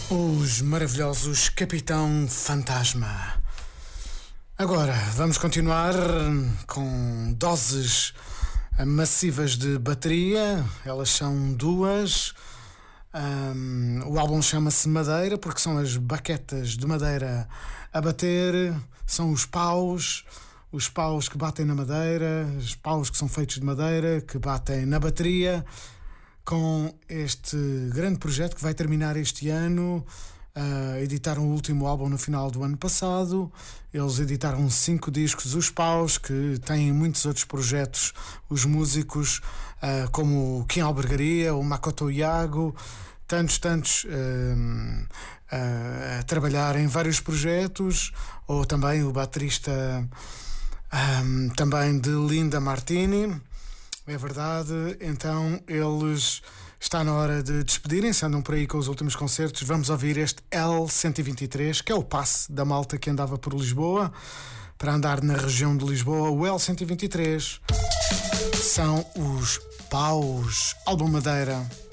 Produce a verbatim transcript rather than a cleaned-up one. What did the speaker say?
Os maravilhosos Capitão Fantasma. Agora vamos continuar com doses massivas de bateria. Elas são duas. Um, o álbum chama-se Madeira porque são as baquetas de madeira a bater, são os paus, os paus que batem na madeira, os paus que são feitos de madeira, que batem na bateria, com este grande projeto que vai terminar este ano. Uh, editaram o último álbum no final do ano passado. Eles editaram cinco discos, os paus, que têm muitos outros projetos, os músicos, uh, como o Kim Albergaria, o Makoto Iago, tantos, tantos uh, uh, a trabalhar em vários projetos, ou também o baterista um, também de Linda Martini. É verdade. Então eles, está na hora de despedirem-se, andam por aí com os últimos concertos. Vamos ouvir este L cento e vinte e três, que é o passe da malta que andava por Lisboa, para andar na região de Lisboa. O L cento e vinte e três são os paus. Álbum Madeira.